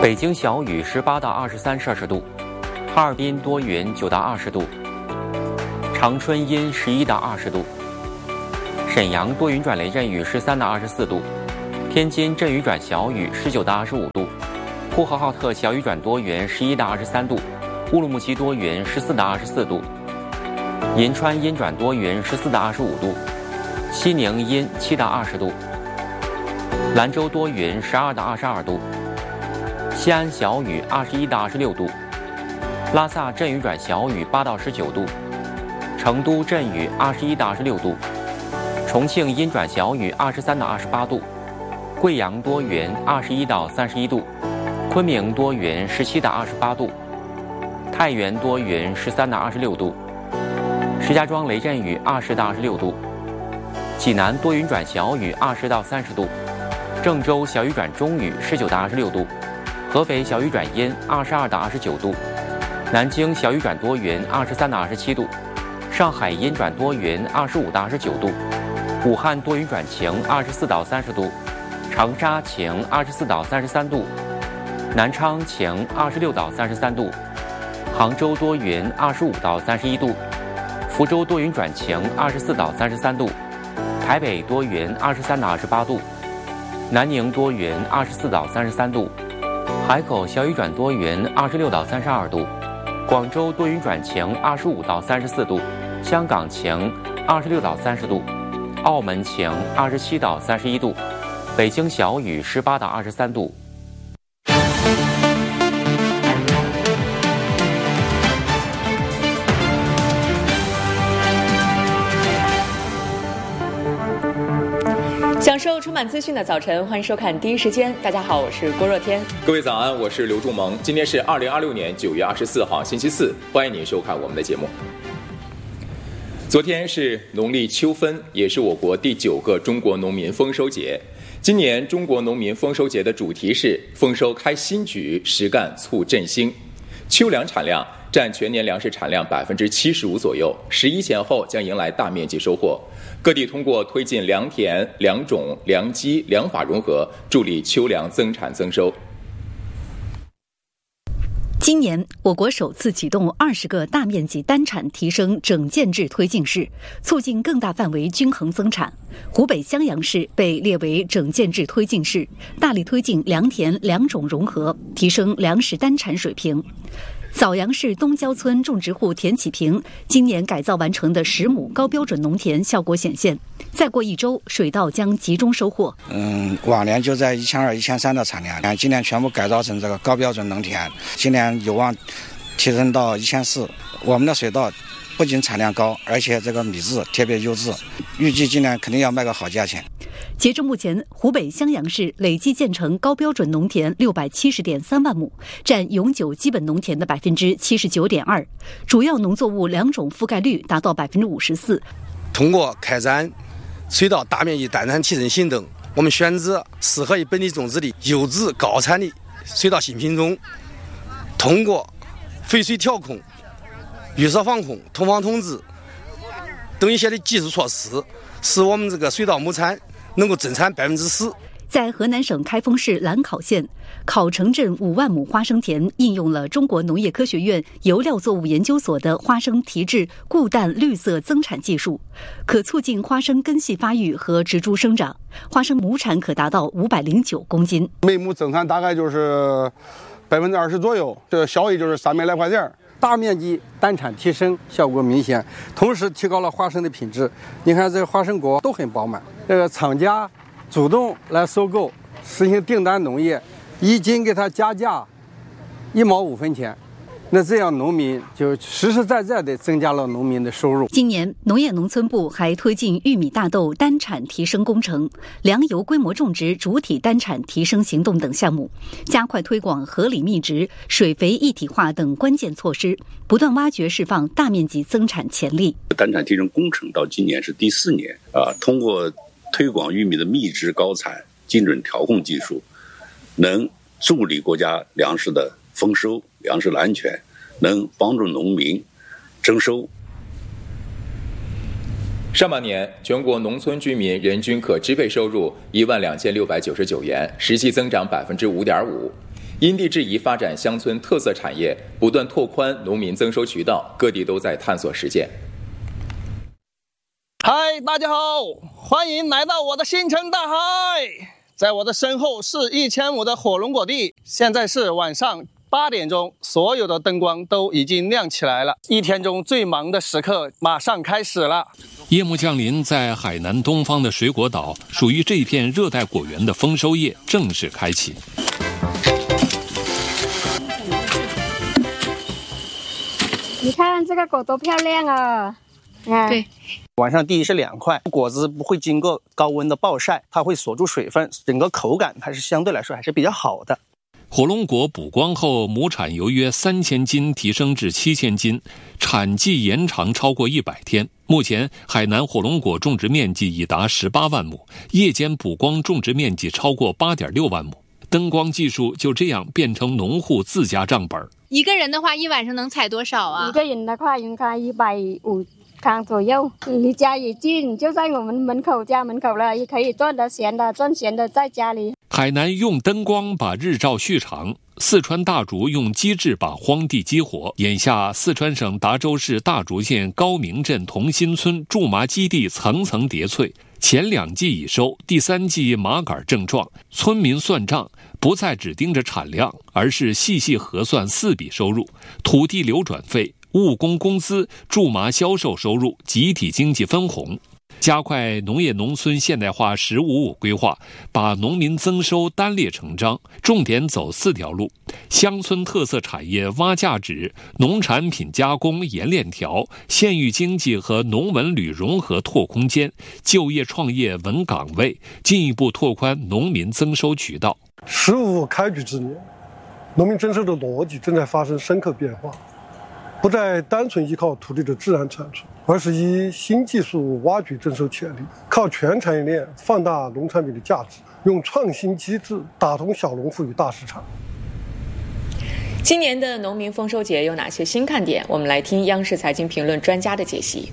北京小雨18到23摄氏度，哈尔滨多云9到20度，长春阴11到20度，沈阳多云转雷阵雨13到24度，天津阵雨转小雨19到25度，呼和浩特小雨转多云11到23度，乌鲁木齐多云14到24度，银川阴转多云14到25度，西宁阴7到20度，兰州多云12到22度，西安小雨21到26度，拉萨阵雨转小雨8到19度，成都阵雨21到26度，重庆阴转小雨23到28度，贵阳多云21到31度，昆明多云17到28度，太原多云13到26度，石家庄雷阵雨20到26度，济南多云转小雨20到30度，郑州小雨转中雨19到26度，合肥小雨转阴22到29度，南京小雨转多云23到27度，上海阴转多云25到29度，武汉多云转晴24到30度，长沙晴24到33度，南昌晴26到33度，杭州多云25到31度，福州多云转晴24到33度，台北多云23到28度，南宁多云24到33度，海口小雨转多云26到32度，广州多云转晴25到34度，香港晴26到30度，澳门晴27到31度，北京小雨18到23度。 享受充满资讯的早晨，欢迎收看第一时间。大家好，我是郭若天。 各位早安，我是刘仲萌。今天是2026年9月24号，星期四，欢迎您收看我们的节目。昨天是农历秋分，也是我国第9个中国农民丰收节。今年中国农民丰收节的主题是丰收开新局，实干促振兴。秋粮产量占全年粮食产量75%左右，11前后将迎来大面积收获。各地通过推进良田、良种、良机、良法融合，助力秋粮增产增收。 今年，我国首次启动20个大面积单产提升整建制推进市，促进更大范围均衡增产。湖北襄阳市被列为整建制推进市，大力推进良田良种融合，提升粮食单产水平。枣阳市东郊村种植户田启平今年改造完成的10亩高标准农田效果显现，再过1周，水稻将集中收获。 往年就在1200、1300的产量，今年全部改造成这个高标准农田，今年有望提升到1400。我们的水稻不仅产量高，而且这个米质特别优质，预计今年肯定要卖个好价钱。 截至目前，湖北襄阳市累计建成高标准农田670.3万亩，占永久基本农田的79.2%，主要农作物良种覆盖率达到54%。 通过开展水稻大面积单产提升行动，我们选择适合于本地种植的优质高产的水稻新品种，通过肥水调控、预设防控、通防通治等一些的技术措施，使我们这个水稻亩产能够增产10%。 在河南省开封市兰考县考城镇5万亩花生田，应用了中国农业科学院油料作物研究所的花生提质固氮绿色增产技术，可促进花生根系发育和植株生长，花生亩产可达到509公斤， 每亩增产大概就是20%左右，这个效益就是300来块钱。 大面积单产提升效果明显，同时提高了花生的品质。你看这个花生果都很饱满，这个厂家主动来收购，实行订单农业，1斤给他加价1毛5分钱。那这样农民就实实在在地增加了农民的收入。 今年农业农村部还推进玉米大豆单产提升工程、粮油规模种植主体单产提升行动等项目，加快推广合理密植、水肥一体化等关键措施，不断挖掘释放大面积增产潜力。 单产提升工程到今年是第4年通过推广玉米的密植高产、精准调控技术，能助力国家粮食的丰收、粮食的安全，能帮助农民增收。 上半年，全国农村居民人均可支配收入12699元，实际增长5.5%。 因地制宜发展乡村特色产业，不断拓宽农民增收渠道，各地都在探索实践。 嗨，大家好，欢迎来到我的星辰大海。在我的身后是1000亩的火龙果地，现在是晚上8点钟，所有的灯光都已经亮起来了。一天中最忙的时刻马上开始了。 夜幕降临，在海南东方的水果岛，属于这片热带果园的丰收夜正式开启。 你看这个果多漂亮啊！ 对，晚上第一是凉快，果子不会经过高温的暴晒，它会锁住水分，整个口感还是相对来说还是比较好的。 火龙果补光后，亩产由约3000斤提升至7000斤，产季延长超过100天。目前，海南火龙果种植面积已达18万亩，夜间补光种植面积超过8.6万亩。灯光技术就这样变成农户自家账本。 一个人的话，一晚上能采多少啊？ 一个人的话，应该150康左右。离家也近，就在我们家门口了，也可以赚钱的在家里。 海南用灯光把日照续长，四川大竹用机制把荒地激活。眼下，四川省达州市大竹县高明镇同心村苎麻基地层层叠翠，前2季已收，第3季麻杆正壮。村民算账不再只盯着产量，而是细细核算4笔收入：土地流转费、务工工资、苎麻销售收入、集体经济分红。加快农业农村现代化“15+5”规划，把农民增收单列成章，重点走4条路：乡村特色产业挖价值、农产品加工延链条、县域经济和农文旅融合拓空间、就业创业稳岗位，进一步拓宽农民增收渠道。 15开局之年，农民增收的逻辑正在发生深刻变化，不再单纯依靠土地的自然产出，而是以新技术挖掘增收潜力，靠全产业链放大农产品的价值，用创新机制打通小农户与大市场。 今年的农民丰收节有哪些新看点？我们来听央视财经评论专家的解析。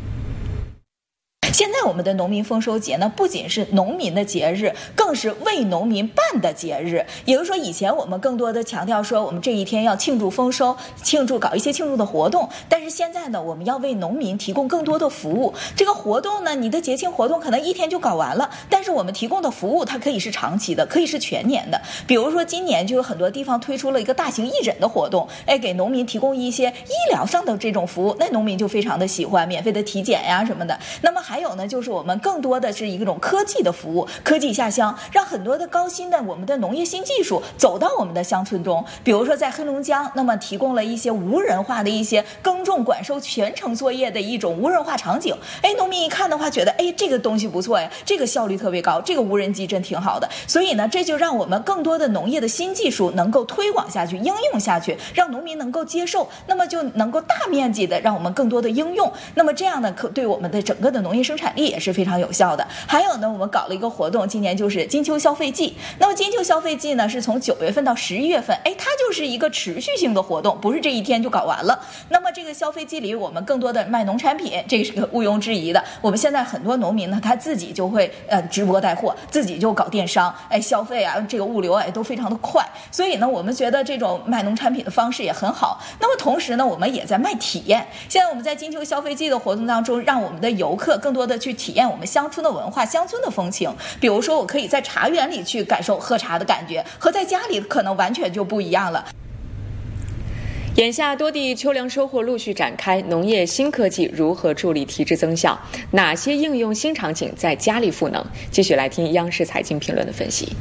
现在我们的农民丰收节呢，不仅是农民的节日，更是为农民办的节日。也就是说，以前我们更多的强调说，我们这一天要庆祝丰收，搞一些庆祝的活动。但是现在呢，我们要为农民提供更多的服务。这个活动呢，你的节庆活动可能1天就搞完了，但是我们提供的服务它可以是长期的，可以是全年的。比如说今年就有很多地方推出了一个大型义诊的活动，给农民提供一些医疗上的这种服务，那农民就非常的喜欢，免费的体检呀什么的。那么还有呢，就是我们更多的是一种科技的服务，科技下乡，让很多的高新的我们的农业新技术走到我们的乡村中。比如说在黑龙江，那么提供了一些无人化的一些耕种管收全程作业的一种无人化场景。农民一看的话，觉得这个东西不错呀，这个效率特别高，这个无人机真挺好的。所以呢，这就让我们更多的农业的新技术能够推广下去，应用下去，让农民能够接受，那么就能够大面积的让我们更多的应用。那么这样呢，对我们的整个的农业生产力也是非常有效的。还有呢，我们搞了一个活动，今年就是金秋消费季。那么金秋消费季呢，是从9月份到11月份，它就是一个持续性的活动，不是这一天就搞完了。那么这个消费季里，我们更多的卖农产品，这是个毋庸置疑的。我们现在很多农民呢，他自己就会直播带货，自己就搞电商，消费啊，这个物流都非常的快。所以呢，我们觉得这种卖农产品的方式也很好。那么同时呢，我们也在卖体验。现在我们在金秋消费季的活动当中，让我们的游客更多的去体验我们乡村的文化、乡村的风情。比如说，我可以在茶园里去感受喝茶的感觉，和在家里可能完全就不一样了。 眼下多地秋粮收获陆续展开，农业新科技如何助力提质增效？哪些应用新场景在家里赋能？继续来听央视财经评论的分析。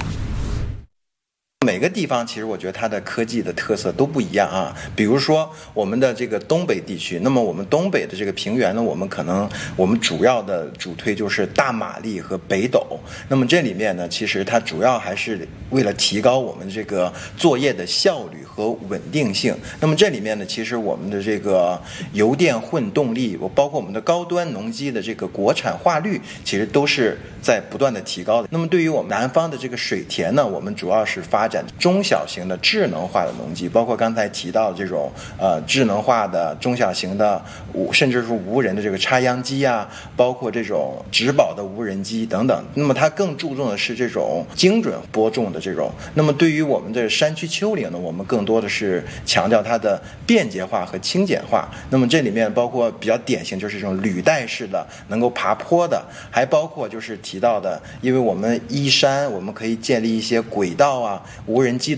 每个地方其实我觉得它的科技的特色都不一样啊。比如说我们的这个东北地区，那么我们东北的这个平原呢，我们主要的主推就是大马力和北斗。那么这里面呢，其实它主要还是为了提高我们这个作业的效率和稳定性。那么这里面呢，其实我们的这个油电混动力，包括我们的高端农机的这个国产化率，其实都是在不断的提高的。那么对于我们南方的这个水田呢，我们主要是发展展中小型的智能化的农机，包括刚才提到这种智能化的中小型的甚至是无人的这个插秧机啊，包括这种植保的无人机等等。那么它更注重的是这种精准播种的这种。那么对于我们的山区丘陵呢，我们更多的是强调它的便捷化和轻简化。那么这里面包括比较典型就是这种履带式的能够爬坡的，还包括就是提到的，因为我们依山我们可以建立一些轨道啊、无人机